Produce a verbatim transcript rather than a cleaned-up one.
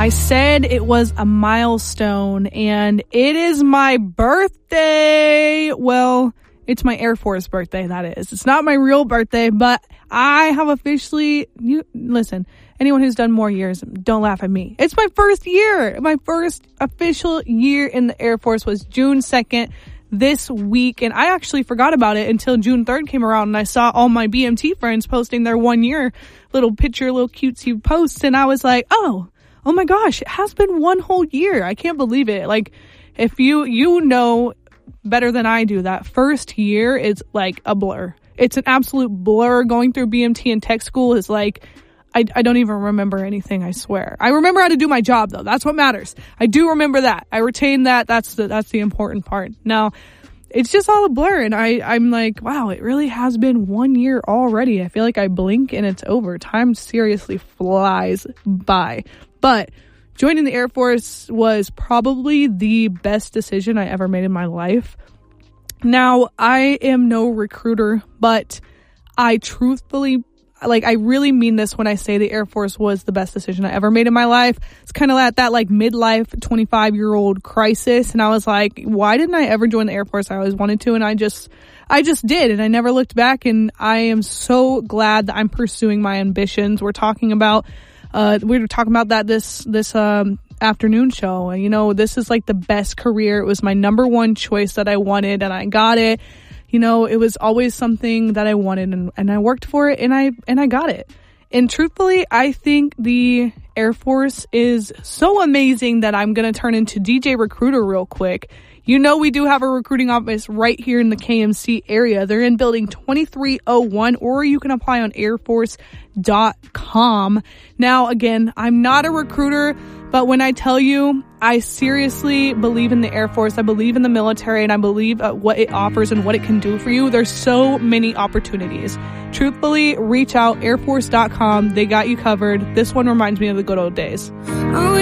I said it was a milestone, and it is my birthday. Well, it's my Air Force birthday, that is. It's not my real birthday, but I have officially, you listen, anyone who's done more years, don't laugh at me. It's my first year. My first official year in the Air Force was June second this week, and I actually forgot about it until June third came around, and I saw all my B M T friends posting their one year little picture, little cutesy posts, and I was like, oh, oh my gosh, it has been one whole year. I can't believe it. Like, if you, you know better than I do, that first year is like a blur. It's an absolute blur. Going through B M T and tech school is like, I, I don't even remember anything, I swear. I remember how to do my job, though. That's what matters. I do remember that. I retain that. That's the, that's the important part. Now, it's just all a blur, and I, I'm like, wow, it really has been one year already. I feel like I blink and it's over. Time seriously flies by. But joining the Air Force was probably the best decision I ever made in my life. Now, I am no recruiter, but I truthfully, like, I really mean this when I say the Air Force was the best decision I ever made in my life. It's kind of at that, like, midlife twenty-five-year-old crisis, and I was like, why didn't I ever join the Air Force? I always wanted to, and I just, I just did, and I never looked back, and I am so glad that I'm pursuing my ambitions. We're talking about Uh, we were talking about that this, this, um, afternoon show. You know, this is like the best career. It was my number one choice that I wanted, and I got it. You know, it was always something that I wanted, and, and I worked for it, and I, and I got it. And truthfully, I think the Air Force is so amazing that I'm going to turn into D J Recruiter real quick. You know, we do have a recruiting office right here in the K M C area. They're in building twenty-three oh one, or you can apply on air force dot com. Now, again, I'm not a recruiter, but when I tell you, I seriously believe in the Air Force. I believe in the military, and I believe uh, what it offers and what it can do for you. There's so many opportunities. Truthfully, reach out, air force dot com. They got you covered. This one reminds me of the good old days. Oh,